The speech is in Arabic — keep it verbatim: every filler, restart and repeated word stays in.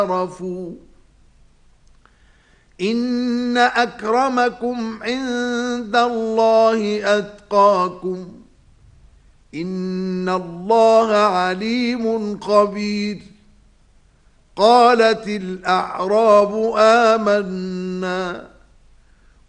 عرفوا إن أكرمكم عند الله أتقاكم إن الله عليم خبير. قالت الأعراب آمنا